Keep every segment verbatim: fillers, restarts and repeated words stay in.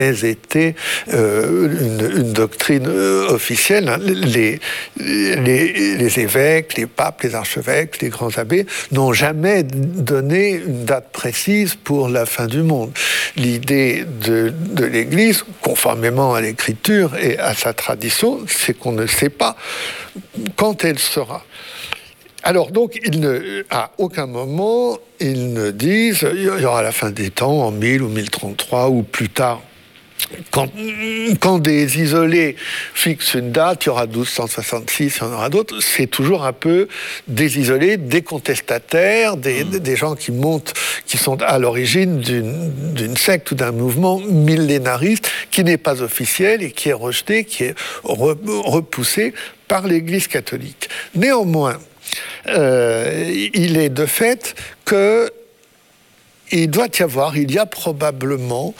été euh, une, une doctrine euh, officielle. Les, les, les évêques, les papes, les archevêques, les grands abbés n'ont jamais donné une date précise pour la fin du monde. L'idée de, de l'Église, conformément à l'Écriture et à sa tradition, c'est qu'on ne sait pas quand elle sera. Alors donc, ils ne, à aucun moment, ils ne disent il y aura la fin des temps en mille ou mille trente-trois ou plus tard. Quand, quand des isolés fixent une date, il y aura douze cent soixante-six, il y en aura d'autres, c'est toujours un peu des isolés, des contestataires, des, mmh. des gens qui montent, qui sont à l'origine d'une, d'une secte ou d'un mouvement millénariste qui n'est pas officiel et qui est rejeté, qui est re, repoussé par l'Église catholique. Néanmoins, euh, il est de fait que il doit y avoir, il y a probablement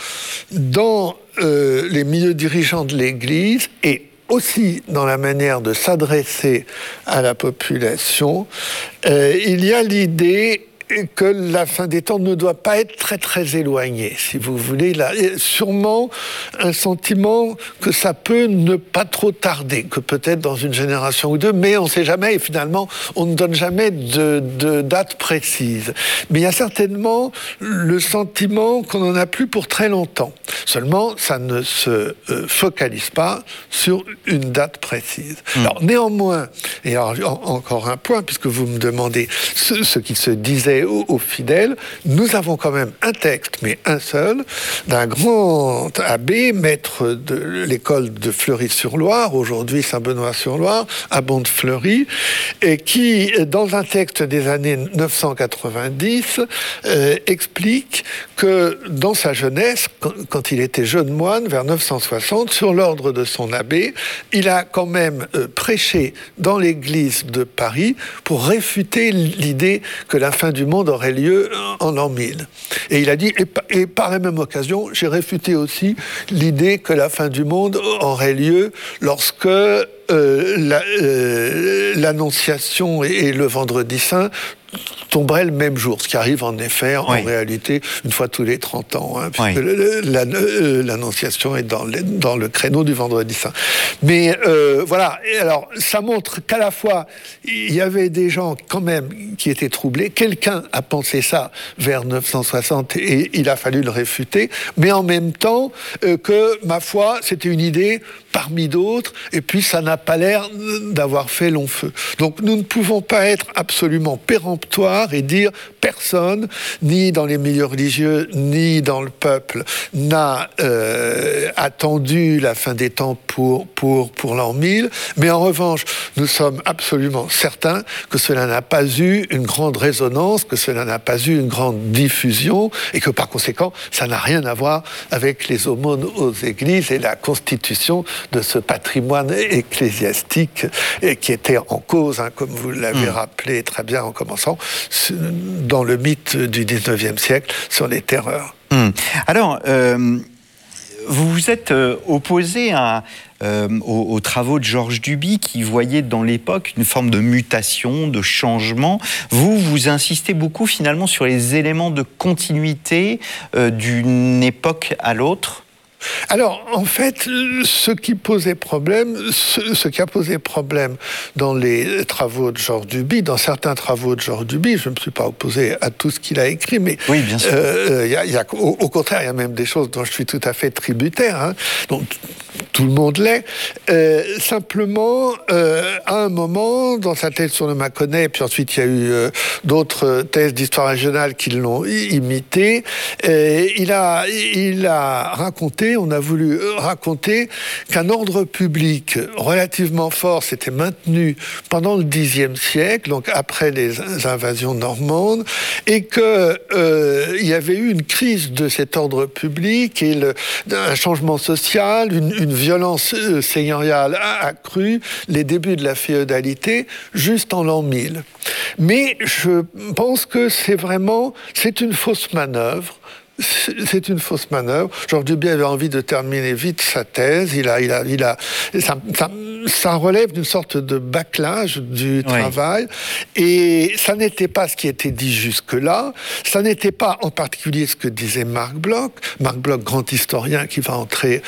dans euh, les milieux dirigeants de l'Église et aussi dans la manière de s'adresser à la population, euh, il y a l'idée que la fin des temps ne doit pas être très très éloignée, si vous voulez. Là, sûrement un sentiment que ça peut ne pas trop tarder, que peut-être dans une génération ou deux, mais on ne sait jamais, et finalement, on ne donne jamais de, de date précise. Mais il y a certainement le sentiment qu'on n'en a plus pour très longtemps. Seulement, ça ne se euh, focalise pas sur une date précise. Mmh. Alors, néanmoins, et alors, en, encore un point, puisque vous me demandez ce, ce qui se disait aux, aux fidèles, nous avons quand même un texte, mais un seul, d'un grand abbé, maître de l'école de Fleury-sur-Loire, aujourd'hui Saint-Benoît-sur-Loire, à Bonde-Fleury, et qui, dans un texte des années neuf cent quatre-vingt-dix, euh, explique que dans sa jeunesse, quand, quand il était jeune moine, vers neuf cent soixante, sur l'ordre de son abbé, il a quand même euh, prêché dans l'église de Paris pour réfuter l'idée que la fin du monde aurait lieu en l'an mille. Et il a dit, et, et par la même occasion, j'ai réfuté aussi l'idée que la fin du monde aurait lieu lorsque euh, la, euh, l'Annonciation et, et le Vendredi Saint tomberait le même jour, ce qui arrive en effet, en oui. réalité, une fois tous les trente ans, hein, puisque oui. le, la, euh, l'Annonciation est dans le, dans le créneau du Vendredi Saint. Mais euh, voilà, et alors ça montre qu'à la fois, il y avait des gens quand même qui étaient troublés, quelqu'un a pensé ça vers neuf cent soixante et il a fallu le réfuter, mais en même temps euh, que, ma foi, c'était une idée parmi d'autres, et puis ça n'a pas l'air d'avoir fait long feu. Donc nous ne pouvons pas être absolument péremptoires et dire personne, ni dans les milieux religieux, ni dans le peuple, n'a euh, attendu la fin des temps pour, pour, pour l'an mille, mais en revanche, nous sommes absolument certains que cela n'a pas eu une grande résonance, que cela n'a pas eu une grande diffusion, et que par conséquent, ça n'a rien à voir avec les aumônes aux églises et la constitution de ce patrimoine ecclésiastique et qui était en cause, hein, comme vous l'avez mmh. rappelé très bien en commençant, dans le mythe du dix-neuvième siècle sur les terreurs. Mmh. Alors, euh, vous vous êtes euh, opposé à, euh, aux, aux travaux de Georges Duby qui voyait dans l'époque une forme de mutation, de changement. Vous, vous insistez beaucoup finalement sur les éléments de continuité euh, d'une époque à l'autre. Alors, en fait, ce qui posait problème, ce, ce qui a posé problème dans les travaux de Georges Duby, dans certains travaux de Georges Duby, je ne me suis pas opposé à tout ce qu'il a écrit, mais oui, bien sûr. Euh, y a, y a, au, au contraire, il y a même des choses dont je suis tout à fait tributaire, hein, donc tout le monde l'est. Euh, simplement, euh, à un moment, dans sa thèse sur le Mâconnais, puis ensuite il y a eu euh, d'autres thèses d'histoire régionale qui l'ont imité, euh, il a, il a raconté, on a voulu raconter qu'un ordre public relativement fort s'était maintenu pendant le dixième siècle, donc après les invasions normandes, et qu'il euh, y avait eu une crise de cet ordre public et le, un changement social, une, une violence seigneuriale accrue, les débuts de la féodalité, juste en l'an mille. Mais je pense que c'est vraiment, c'est une fausse manœuvre. C'est une fausse manœuvre. Georges Duby avait envie de terminer vite sa thèse. Il a, il a, il a, ça, ça, ça relève d'une sorte de bâclage du travail, oui. Et ça n'était pas ce qui était dit jusque-là, ça n'était pas en particulier ce que disait Marc Bloch, Marc Bloch, grand historien qui va entrer